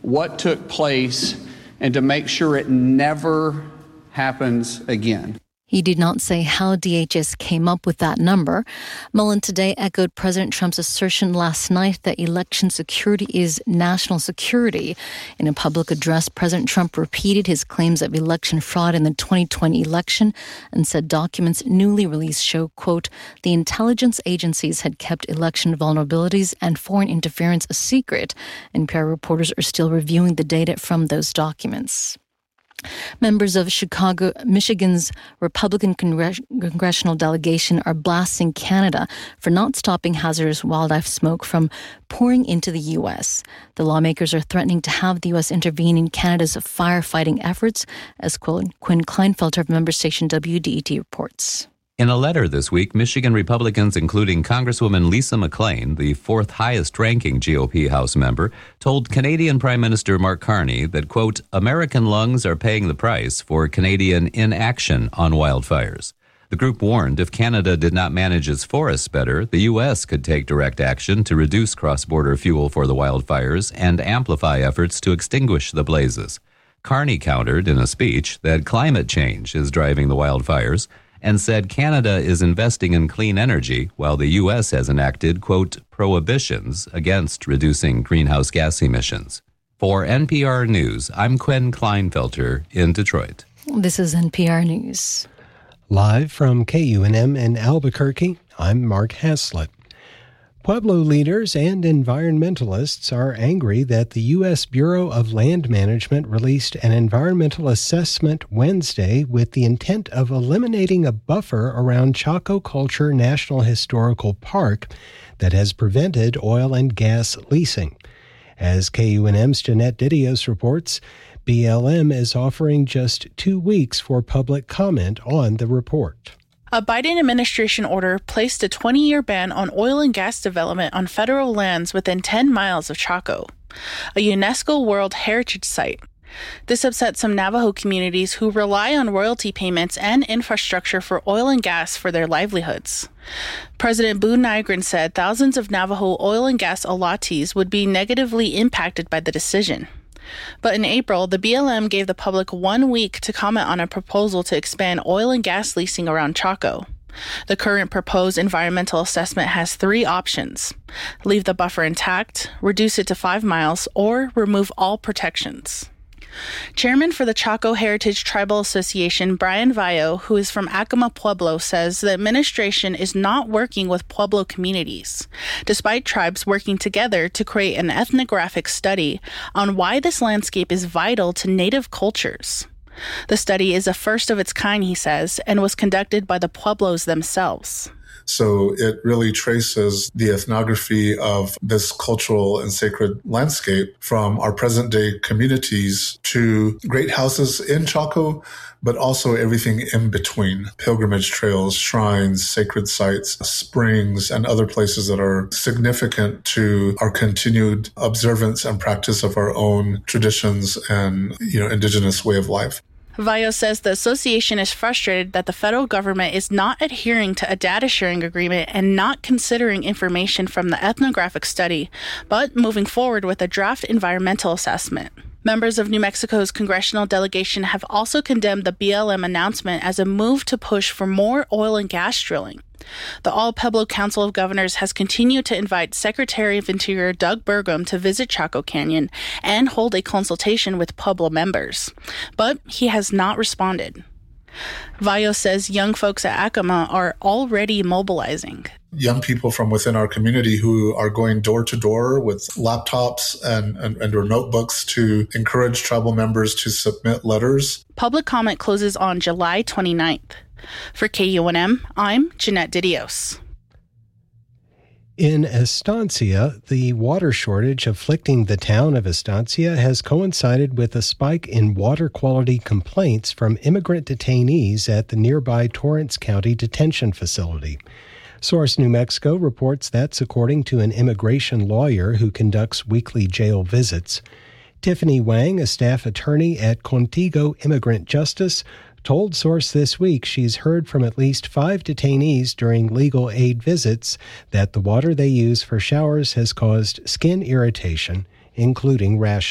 what took place and to make sure it never happens again. He did not say how DHS came up with that number. Mullen today echoed President Trump's assertion last night that election security is national security. In a public address, President Trump repeated his claims of election fraud in the 2020 election and said documents newly released show, quote, the intelligence agencies had kept election vulnerabilities and foreign interference a secret. NPR reporters are still reviewing the data from those documents. Members of Michigan's Republican congressional delegation are blasting Canada for not stopping hazardous wildlife smoke from pouring into the U.S. The lawmakers are threatening to have the U.S. intervene in Canada's firefighting efforts, as Quinn Kleinfelter of member station WDET reports. In a letter this week, Michigan Republicans, including Congresswoman Lisa McClain, the fourth highest-ranking GOP House member, told Canadian Prime Minister Mark Carney that, quote, American lungs are paying the price for Canadian inaction on wildfires. The group warned if Canada did not manage its forests better, the U.S. could take direct action to reduce cross-border fuel for the wildfires and amplify efforts to extinguish the blazes. Carney countered in a speech that climate change is driving the wildfires, and said Canada is investing in clean energy while the U.S. has enacted, quote, prohibitions against reducing greenhouse gas emissions. For NPR News, I'm Quinn Kleinfelter in Detroit. This is NPR News. Live from KUNM in Albuquerque, I'm Mark Haslett. Pueblo leaders and environmentalists are angry that the U.S. Bureau of Land Management released an environmental assessment Wednesday with the intent of eliminating a buffer around Chaco Culture National Historical Park that has prevented oil and gas leasing. As KUNM's Jeanette Didios reports, BLM is offering just 2 weeks for public comment on the report. A Biden administration order placed a 20-year ban on oil and gas development on federal lands within 10 miles of Chaco, a UNESCO World Heritage Site. This upset some Navajo communities who rely on royalty payments and infrastructure for oil and gas for their livelihoods. President Boone Nygren said thousands of Navajo oil and gas allottees would be negatively impacted by the decision. But in April, the BLM gave the public 1 week to comment on a proposal to expand oil and gas leasing around Chaco. The current proposed environmental assessment has 3 options: leave the buffer intact, reduce it to 5 miles, or remove all protections. Chairman for the Chaco Heritage Tribal Association, Brian Vayo, who is from Acoma Pueblo, says the administration is not working with Pueblo communities, despite tribes working together to create an ethnographic study on why this landscape is vital to native cultures. The study is a first of its kind, he says, and was conducted by the Pueblos themselves. So it really traces the ethnography of this cultural and sacred landscape from our present-day communities to great houses in Chaco, but also everything in between: pilgrimage trails, shrines, sacred sites, springs, and other places that are significant to our continued observance and practice of our own traditions and, indigenous way of life. Vayo says the association is frustrated that the federal government is not adhering to a data sharing agreement and not considering information from the ethnographic study, but moving forward with a draft environmental assessment. Members of New Mexico's congressional delegation have also condemned the BLM announcement as a move to push for more oil and gas drilling. The All-Pueblo Council of Governors has continued to invite Secretary of Interior Doug Burgum to visit Chaco Canyon and hold a consultation with Pueblo members, but he has not responded. Vayo says young folks at Acoma are already mobilizing. Young people from within our community who are going door to door with laptops and or notebooks to encourage tribal members to submit letters. Public comment closes on July 29th. For KUNM, I'm Jeanette Didios. In Estancia, the water shortage afflicting the town of Estancia has coincided with a spike in water quality complaints from immigrant detainees at the nearby Torrance County Detention Facility. Source New Mexico reports that's according to an immigration lawyer who conducts weekly jail visits. Tiffany Wang, a staff attorney at Contigo Immigrant Justice, told Source this week she's heard from at least 5 detainees during legal aid visits that the water they use for showers has caused skin irritation, including rashes.